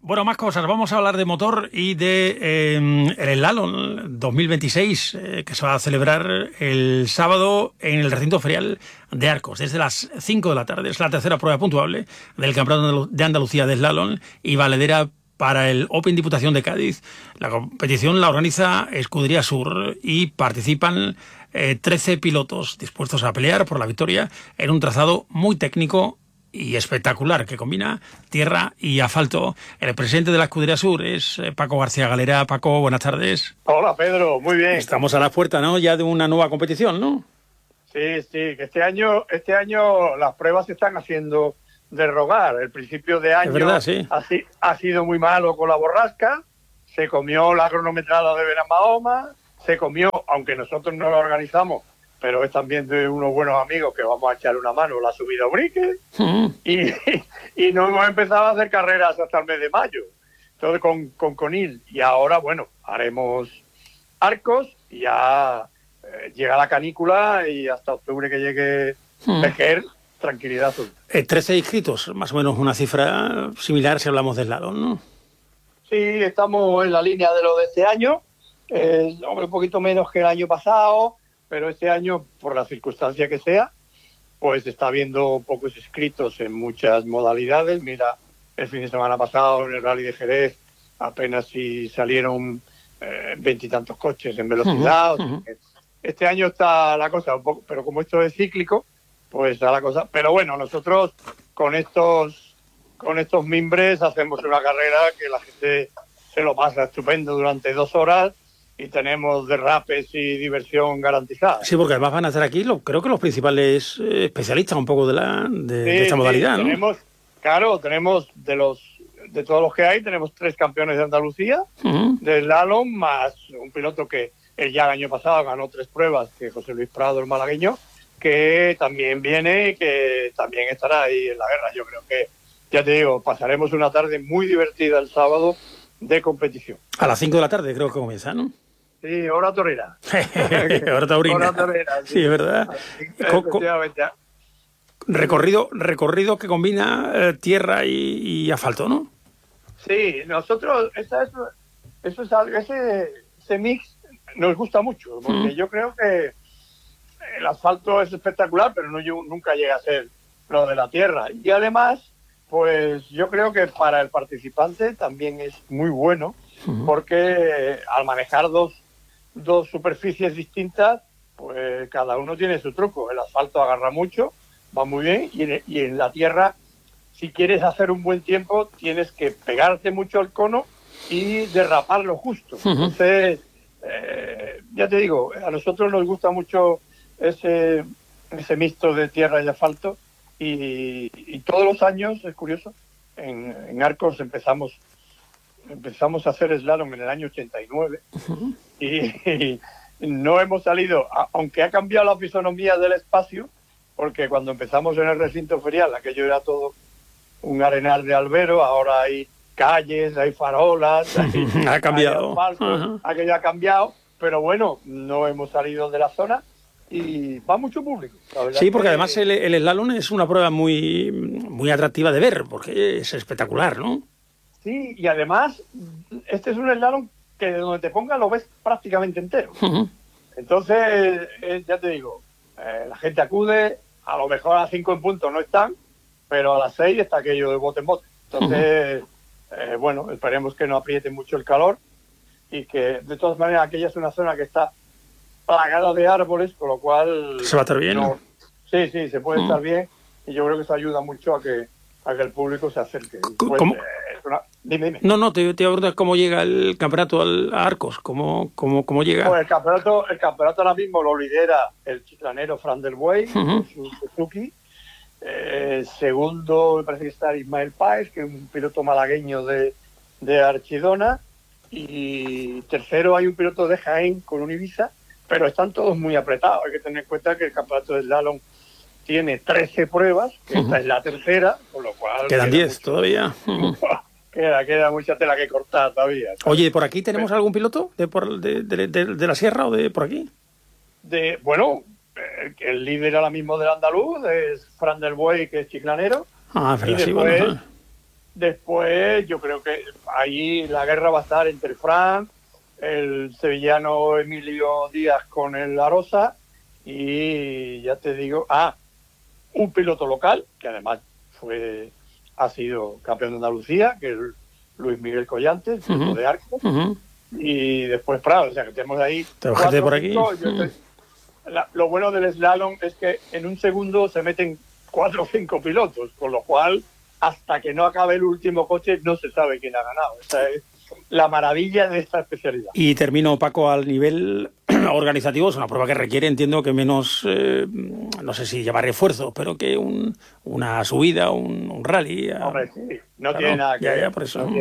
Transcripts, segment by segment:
Bueno, más cosas. Vamos a hablar de motor y de el Slalom 2026, que se va a celebrar el sábado en el recinto ferial de Arcos, desde las 5 de la tarde. Es la tercera prueba puntuable del Campeonato de Andalucía de Slalom y valedera para el Open Diputación de Cádiz. La competición la organiza Escudería Sur y participan 13 pilotos dispuestos a pelear por la victoria en un trazado muy técnico y espectacular, que combina tierra y asfalto. El presidente de la Escudería Sur es Paco García Galera. Paco, buenas tardes. Hola, Pedro, muy bien. Estamos a la puerta, ¿no?, ya de una nueva competición, ¿no? Sí, que este año las pruebas se están haciendo de rogar. El principio de año es verdad, sí. ha sido muy malo con la borrasca, se comió la cronometrada de Benamahoma, se comió, aunque nosotros no la organizamos, pero es también de unos buenos amigos que vamos a echarle una mano, la subida a Ubrique, y no hemos empezado a hacer carreras hasta el mes de mayo. Entonces con Conil, y ahora, bueno, haremos Arcos, y ya llega la canícula, y hasta octubre que llegue Vejer, tranquilidad azul. 13 inscritos, más o menos una cifra similar si hablamos de slalom, ¿no? Sí, estamos en la línea de lo de este año, un poquito menos que el año pasado, pero este año, por la circunstancia que sea, pues está habiendo pocos inscritos en muchas modalidades. Mira, el fin de semana pasado en el Rally de Jerez apenas si salieron 20 y tantos coches en velocidad. Este año está la cosa un poco, pero como esto es cíclico, pues está la cosa. Pero bueno, nosotros con estos mimbres hacemos una carrera que la gente se lo pasa estupendo durante 2 horas. Y tenemos derrapes y diversión garantizada. Sí, porque además van a estar aquí, creo que los principales especialistas un poco de esta modalidad, ¿no? Tenemos de todos los que hay, tenemos 3 campeones de Andalucía, de slalom, más un piloto que ya el año pasado ganó 3 pruebas, que es José Luis Prado, el malagueño, que también viene y que también estará ahí en la guerra. Yo creo que, ya te digo, pasaremos una tarde muy divertida el sábado de competición. A las 5 de la tarde creo que comienza, ¿no? Sí, hora torera. Hora taurina. Hora torera, sí, es verdad. Efectivamente. Recorrido que combina tierra y asfalto, ¿no? Sí, nosotros ese mix nos gusta mucho, porque yo creo que el asfalto es espectacular, pero nunca llega a ser lo de la tierra. Y además, pues yo creo que para el participante también es muy bueno, porque al manejar dos superficies distintas, pues cada uno tiene su truco. El asfalto agarra mucho, va muy bien, y en la tierra, si quieres hacer un buen tiempo, tienes que pegarte mucho al cono y derraparlo justo. Entonces, ya te digo, a nosotros nos gusta mucho ese mixto de tierra y asfalto, y todos los años, es curioso, en Arcos empezamos a hacer slalom en el año 89 y no hemos salido, aunque ha cambiado la fisonomía del espacio, porque cuando empezamos en el recinto ferial aquello era todo un arenal de albero, ahora hay calles, hay farolas, ha cambiado, aquello ha cambiado, pero bueno, no hemos salido de la zona y va mucho público. Sí, porque además el slalom es una prueba muy, muy atractiva de ver, porque es espectacular, ¿no? Sí, y además, este es un slalom que de donde te pongas lo ves prácticamente entero. Entonces, ya te digo, la gente acude, a lo mejor a las 5 en punto no están, pero a las 6 está aquello de bote en bote. Entonces, bueno, esperemos que no apriete mucho el calor y que, de todas maneras, aquella es una zona que está plagada de árboles, con lo cual... ¿Se va a estar bien? Sí, se puede estar bien, y yo creo que eso ayuda mucho a que el público se acerque. Dime. No, te pregunto cómo llega el campeonato a Arcos, cómo llega. Pues el campeonato ahora mismo lo lidera el chiclanero Fran del Buey, con su Suzuki. Segundo me parece que está Ismael Páez, que es un piloto malagueño de Archidona. Y tercero hay un piloto de Jaén con un Ibiza, pero están todos muy apretados. Hay que tener en cuenta que el campeonato de slalom tiene 13 pruebas, que esta es la tercera, con lo cual... Quedan 10 todavía. Queda mucha tela que cortar todavía. Oye, ¿por aquí tenemos algún piloto de la sierra o de por aquí? Bueno, el líder ahora mismo del andaluz es Fran del Buey, que es chiclanero. Pero sí, bueno. Después yo creo que ahí la guerra va a estar entre Fran, el sevillano Emilio Díaz con el Arosa y ya te digo, un piloto local que además ha sido campeón de Andalucía, que es Luis Miguel Collantes, de Arcos, y después Prado, o sea que tenemos ahí gente por aquí. Lo bueno del slalom es que en un segundo se meten 4 o 5 pilotos, con lo cual hasta que no acabe el último coche no se sabe quién ha ganado. Esa es la maravilla de esta especialidad. Y termino, Paco, al nivel organizativo. Es una prueba que requiere, entiendo, que menos, no sé si llamar refuerzo, pero que una subida, un rally. Hombre, sí, no tiene nada que ver. Por eso. No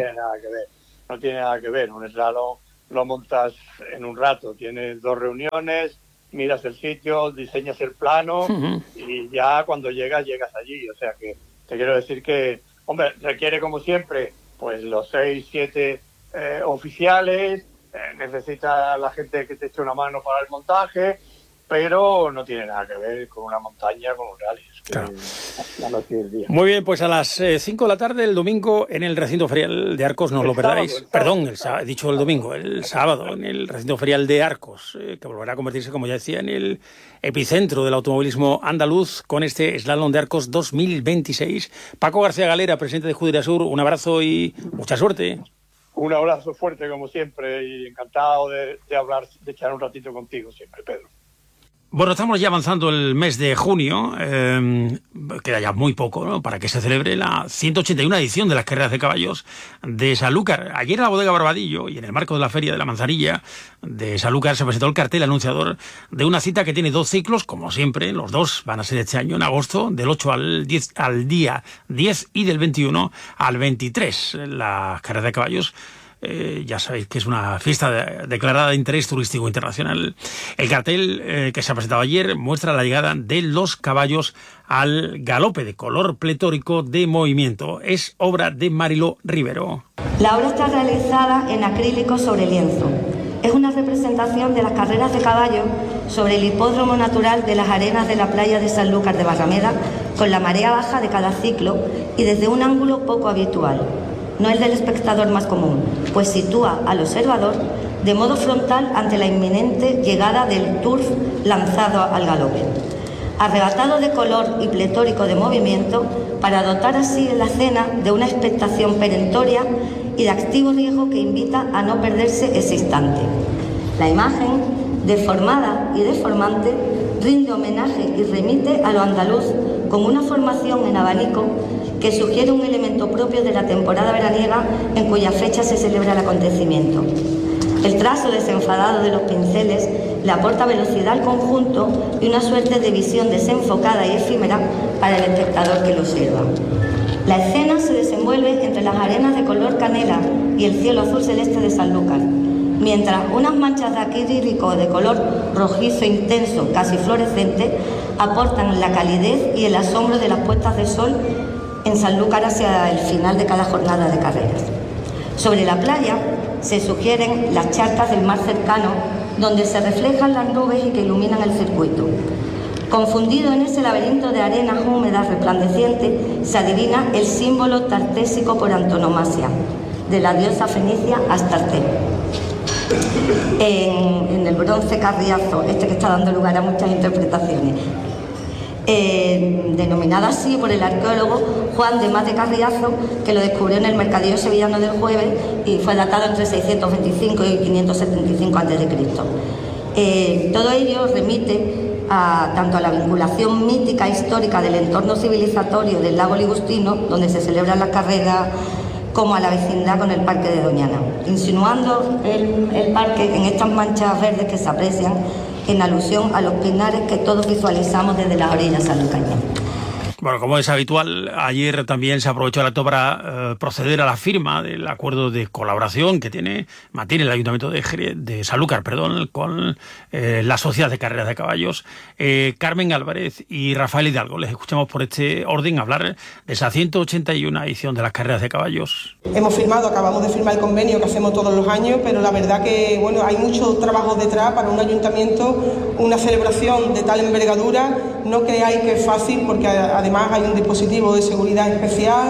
tiene nada que ver. Un slalom lo montas en un rato, tienes 2 reuniones, miras el sitio, diseñas el plano y ya cuando llegas allí. O sea que te quiero decir que, hombre, requiere como siempre, pues los 6, 7 oficiales, necesita la gente que te eche una mano para el montaje, pero no tiene nada que ver con una montaña, con un rally. Claro. La noche del día. Muy bien, pues a las 5 de la tarde el domingo en el recinto ferial de Arcos, no os lo perdáis. Perdón, he dicho el domingo, el sábado en el recinto ferial de Arcos, que volverá a convertirse, como ya decía, en el epicentro del automovilismo andaluz con este Slalom de Arcos 2026. Paco García Galera, presidente de Judería Sur, un abrazo y mucha suerte. Un abrazo fuerte como siempre y encantado de hablar, de echar un ratito contigo siempre, Pedro. Bueno, estamos ya avanzando el mes de junio, queda ya muy poco, ¿no?, para que se celebre la 181 edición de las carreras de caballos de Sanlúcar. Ayer en la bodega Barbadillo y en el marco de la Feria de la Manzanilla de Sanlúcar se presentó el cartel anunciador de una cita que tiene 2 ciclos, como siempre, los 2 van a ser este año en agosto, del 8 al día 10 y del 21 al 23, las carreras de caballos. Ya sabéis que es una fiesta declarada de interés turístico internacional. El cartel que se ha presentado ayer muestra la llegada de los caballos al galope de color pletórico de movimiento. Es obra de Mariló Rivero. La obra está realizada en acrílico sobre lienzo. Es una representación de las carreras de caballos sobre el hipódromo natural de las arenas de la playa de Sanlúcar de Barrameda, con la marea baja de cada ciclo y desde un ángulo poco habitual. No el del espectador más común, pues sitúa al observador de modo frontal ante la inminente llegada del turf lanzado al galope. Arrebatado de color y pletórico de movimiento, para dotar así la escena de una expectación perentoria y de activo riesgo que invita a no perderse ese instante. La imagen, deformada y deformante, rinde homenaje y remite a lo andaluz con una formación en abanico que sugiere un elemento propio de la temporada veraniega en cuya fecha se celebra el acontecimiento. El trazo desenfadado de los pinceles le aporta velocidad al conjunto y una suerte de visión desenfocada y efímera para el espectador que lo observa. La escena se desenvuelve entre las arenas de color canela y el cielo azul celeste de Sanlúcar, mientras unas manchas de acrílico de color rojizo intenso, casi fluorescente, aportan la calidez y el asombro de las puestas de sol en Sanlúcar hacia el final de cada jornada de carreras. Sobre la playa se sugieren las charcas del mar cercano, donde se reflejan las nubes y que iluminan el circuito. Confundido en ese laberinto de arenas húmedas resplandecientes, se adivina el símbolo tartésico por antonomasia, de la diosa fenicia Astarte. En el bronce carriazo, que está dando lugar a muchas interpretaciones, denominada así por el arqueólogo Juan de Mate Carriazo, que lo descubrió en el mercadillo sevillano del Jueves y fue datado entre 625 y 575 a.C. Todo ello remite tanto a la vinculación mítica histórica del entorno civilizatorio del lago Ligustino, donde se celebran las carreras, como a la vecindad con el Parque de Doñana, insinuando el parque en estas manchas verdes que se aprecian en alusión a los pinares que todos visualizamos desde las orillas sanlucañas. Bueno, como es habitual, ayer también se aprovechó el acto para proceder a la firma del acuerdo de colaboración que mantiene el Ayuntamiento de Sanlúcar, con la Sociedad de Carreras de Caballos. Carmen Álvarez y Rafael Hidalgo, les escuchamos por este orden hablar de esa 181 edición de las carreras de caballos. Acabamos de firmar el convenio que hacemos todos los años, pero la verdad que hay mucho trabajo detrás para un ayuntamiento, una celebración de tal envergadura. No creáis que es fácil, porque además hay un dispositivo de seguridad especial,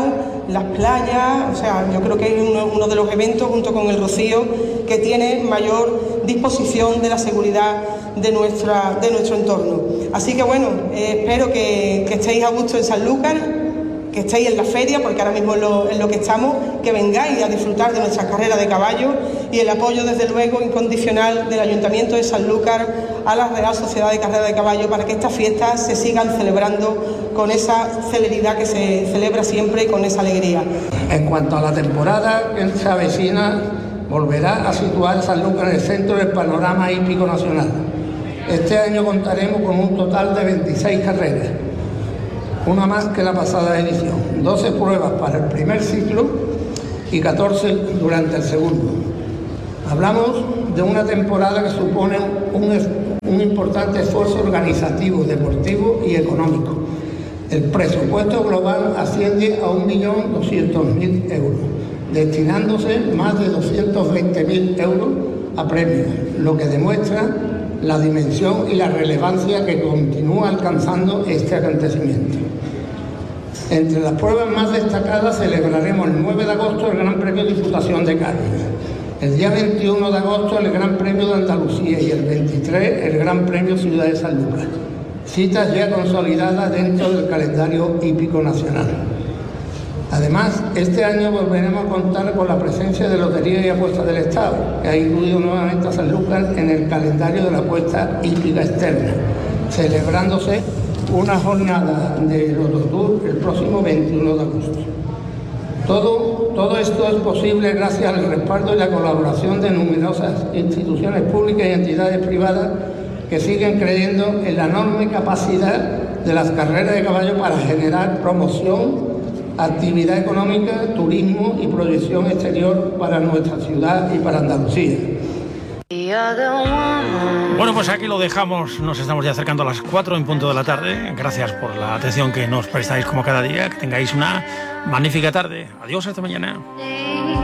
las playas, o sea, yo creo que es uno de los eventos, junto con el Rocío, que tiene mayor disposición de la seguridad de nuestro entorno. Así que bueno, espero que estéis a gusto en Sanlúcar, que estéis en la feria, porque ahora mismo es lo que estamos, que vengáis a disfrutar de nuestras carreras de caballo, y el apoyo, desde luego, incondicional del Ayuntamiento de Sanlúcar a la Real Sociedad de Carrera de Caballo, para que estas fiestas se sigan celebrando con esa celeridad que se celebra siempre y con esa alegría. En cuanto a la temporada que se avecina, volverá a situar Sanlúcar en el centro del panorama hípico nacional. Este año contaremos con un total de 26 carreras, una más que la pasada edición, 12 pruebas para el primer ciclo y 14 durante el segundo. Hablamos de una temporada que supone un importante esfuerzo organizativo, deportivo y económico. El presupuesto global asciende a 1.200.000 euros, destinándose más de 220.000 euros a premios, lo que demuestra la dimensión y la relevancia que continúa alcanzando este acontecimiento. Entre las pruebas más destacadas celebraremos el 9 de agosto el Gran Premio Diputación de Cádiz, el día 21 de agosto el Gran Premio de Andalucía y el 23 el Gran Premio Ciudad de Sanlúcar, citas ya consolidadas dentro del calendario hípico nacional. Además, este año volveremos a contar con la presencia de Lotería y Apuestas del Estado, que ha incluido nuevamente a Sanlúcar en el calendario de la apuesta hípica externa, celebrándose una jornada de Lototour el próximo 21 de agosto. Todo esto es posible gracias al respaldo y la colaboración de numerosas instituciones públicas y entidades privadas que siguen creyendo en la enorme capacidad de las carreras de caballo para generar promoción, actividad económica, turismo y proyección exterior para nuestra ciudad y para Andalucía. Bueno, pues aquí lo dejamos, nos estamos ya acercando a las 4 en punto de la tarde. Gracias por la atención que nos prestáis como cada día, que tengáis una magnífica tarde. Adiós, hasta mañana.